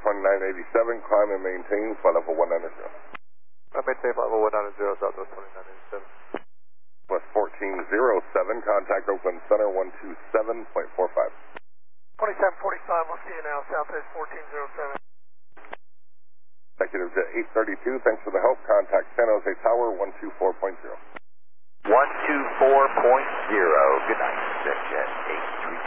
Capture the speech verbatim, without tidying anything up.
twenty-nine eighty-seven, climb and maintain flight level one nine zero. I maintain flight level one nine zero, Southwest twenty-nine eighty-seven. West fourteen oh seven, contact Oakland Center one two seven point four five. twenty-seven forty-five, we'll see you now, Southwest fourteen oh seven. Executive Jet eight thirty-two, thanks for the help. Contact San Jose Tower one two four point zero. one two four point zero, good night, Jet eight.